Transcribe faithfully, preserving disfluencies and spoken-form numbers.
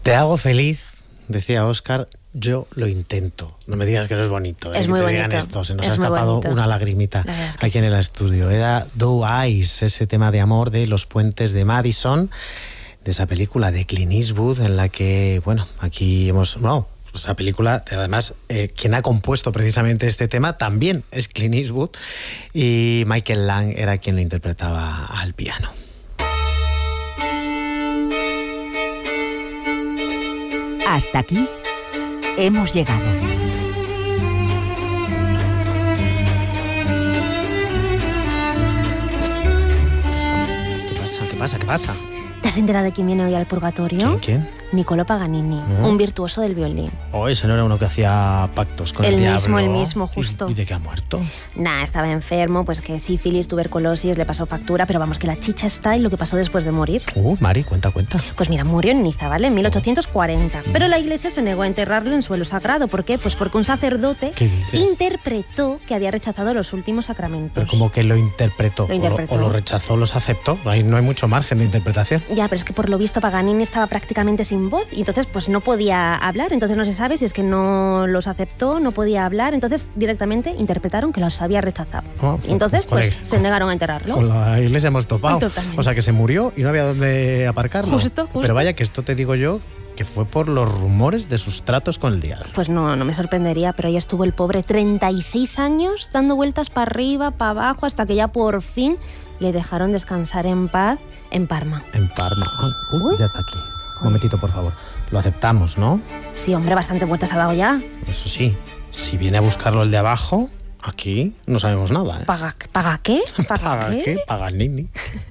Te hago feliz, decía Óscar, yo lo intento. No me digas que no es bonito. Es ¿eh? muy que te bonito. digan esto. Se nos es ha escapado bonito. una lagrimita es que aquí sí. en el estudio. Era Doe Eyes, ese tema de amor de Los Puentes de Madison, de esa película de Clint Eastwood, en la que, bueno, aquí hemos... No, esa película, además, eh, quien ha compuesto precisamente este tema también es Clint Eastwood, y Michael Lang era quien lo interpretaba al piano. Hasta aquí hemos llegado. ¿Qué pasa? ¿Qué pasa? ¿Qué pasa? ¿Te has enterado de quién viene hoy al purgatorio? ¿Quién? ¿Quién? Niccolo Paganini, ¿No? un virtuoso del violín. Oh, ese no era uno que hacía pactos con el, El diablo. mismo, el mismo, justo. ¿Y, y de qué ha muerto? Nah, estaba enfermo, pues que sífilis, tuberculosis, le pasó factura, pero vamos, que la chicha está en lo que pasó después de morir. Uh, Mari, cuenta, cuenta. Pues mira, murió en Niza, ¿vale? En mil ochocientos cuarenta. Pero la iglesia se negó a enterrarlo en suelo sagrado. ¿Por qué? Pues porque un sacerdote ¿Qué dices? interpretó que había rechazado los últimos sacramentos. Pero como que lo interpretó, Lo interpretó. O, lo, o lo rechazó, los aceptó. Ahí no hay mucho margen de interpretación. Ya, pero es que por lo visto Paganini estaba prácticamente sin voz y entonces pues no podía hablar. Entonces no se sabe si es que no los aceptó, no podía hablar. Entonces directamente interpretaron que los había rechazado. Oh, Y entonces con pues el- se negaron a enterrarlo. Con la iglesia hemos topado. Totalmente. O sea, que se murió y no había dónde aparcarlo. Justo, justo. Pero vaya que esto te digo yo, que fue por los rumores de sus tratos con el diablo. Pues no, no me sorprendería, pero ahí estuvo el pobre treinta y seis años dando vueltas para arriba, para abajo, hasta que ya por fin le dejaron descansar en paz en Parma. En Parma. Ah, uy, Uy. ya está aquí. Un momentito, por favor. Lo aceptamos, ¿no? Sí, hombre, bastante vueltas ha dado ya. Eso sí, si viene a buscarlo el de abajo, aquí no sabemos nada, ¿eh? ¿Paga, ¿paga qué? ¿Paga, ¿Paga qué? Paganini.